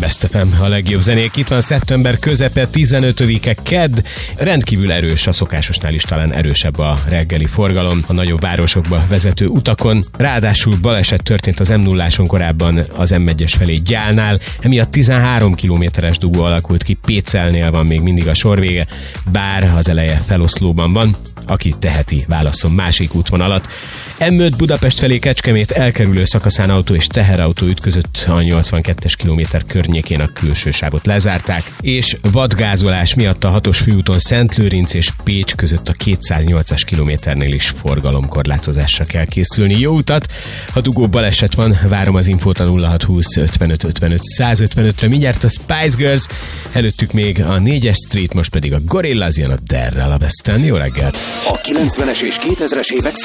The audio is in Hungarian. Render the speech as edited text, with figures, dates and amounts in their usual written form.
Best FM, a legjobb zenék. Itt van szeptember közepe, 15-e kedd. Rendkívül erős, a szokásosnál is talán erősebb a reggeli forgalom a nagyobb városokba vezető utakon. Ráadásul baleset történt az M0-áson korábban az M1-es felé Gyálnál, emiatt 13 kilométeres dugó alakult ki, Pécelnél van még mindig a sorvége, bár az eleje feloszlóban van. Aki teheti, válasszon másik útvonalat. M5 Budapest felé Kecskemét elkerülő szakaszán autó és teherautó ütközött, a 82-es kilométer környékén a külső sávot lezárták, és vadgázolás miatt a 6-os főúton Szentlőrinc és Pécs között a 208-as kilométernél is forgalomkorlátozásra kell készülni. Jó utat! Ha dugó baleset van, várom az infót a 0620 55 55 155-re. Mindjárt a Spice Girls, előttük még a 4-es Street, most pedig a Gorillaz jön a Derrel a Besten. Jó reggelt! A 90-es és 2000-es évek